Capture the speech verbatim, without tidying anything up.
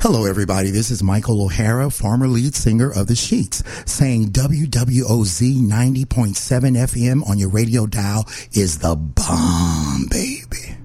Hello, everybody. This is Michael O'Hara, former lead singer of The Sheets, saying W W O Z ninety point seven F M on your radio dial is the bomb, baby.